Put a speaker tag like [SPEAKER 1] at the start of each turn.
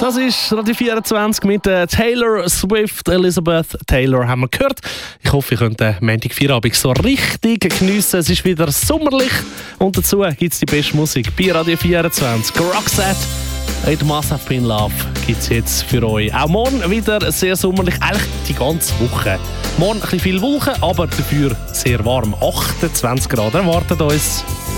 [SPEAKER 1] Das ist Radio 24 mit Taylor Swift. Elizabeth Taylor haben wir gehört. Ich hoffe, ihr könnt den Montagfeierabend so richtig geniessen. Es ist wieder sommerlich und dazu gibt es die beste Musik bei Radio 24. Roxette, It Must Have Been Love gibt es jetzt für euch. Auch morgen wieder sehr sommerlich, eigentlich die ganze Woche. Morgen ein bisschen viel Wolken, aber dafür sehr warm. 28 Grad erwartet uns.